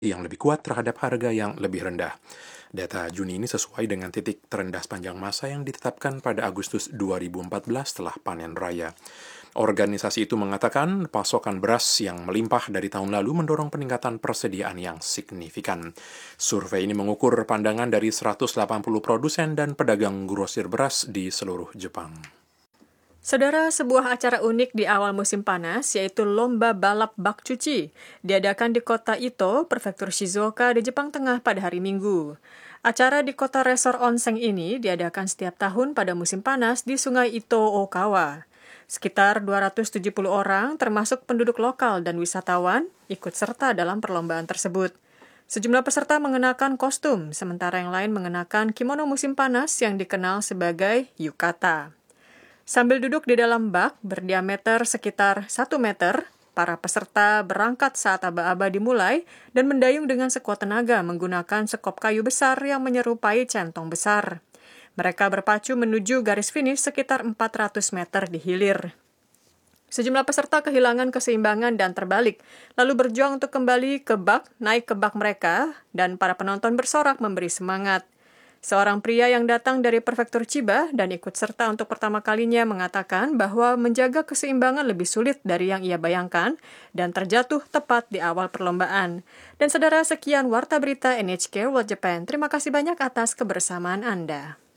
yang lebih kuat terhadap harga yang lebih rendah. Data Juni ini sesuai dengan titik terendah sepanjang masa yang ditetapkan pada Agustus 2014 setelah panen raya. Organisasi itu mengatakan pasokan beras yang melimpah dari tahun lalu mendorong peningkatan persediaan yang signifikan. Survei ini mengukur pandangan dari 180 produsen dan pedagang grosir beras di seluruh Jepang. Saudara, sebuah acara unik di awal musim panas, yaitu Lomba Balap Bak Cuci, diadakan di kota Ito, Prefektur Shizuoka di Jepang Tengah pada hari Minggu. Acara di kota resor onsen ini diadakan setiap tahun pada musim panas di Sungai Ito, Okawa. Sekitar 270 orang, termasuk penduduk lokal dan wisatawan, ikut serta dalam perlombaan tersebut. Sejumlah peserta mengenakan kostum, sementara yang lain mengenakan kimono musim panas yang dikenal sebagai yukata. Sambil duduk di dalam bak berdiameter sekitar 1 meter, para peserta berangkat saat aba-aba dimulai dan mendayung dengan sekuat tenaga menggunakan sekop kayu besar yang menyerupai centong besar. Mereka berpacu menuju garis finish sekitar 400 meter di hilir. Sejumlah peserta kehilangan keseimbangan dan terbalik, lalu berjuang untuk kembali ke bak, naik ke bak mereka, dan para penonton bersorak memberi semangat. Seorang pria yang datang dari Prefektur Chiba dan ikut serta untuk pertama kalinya mengatakan bahwa menjaga keseimbangan lebih sulit dari yang ia bayangkan dan terjatuh tepat di awal perlombaan. Dan saudara, sekian Warta Berita NHK World Japan. Terima kasih banyak atas kebersamaan Anda.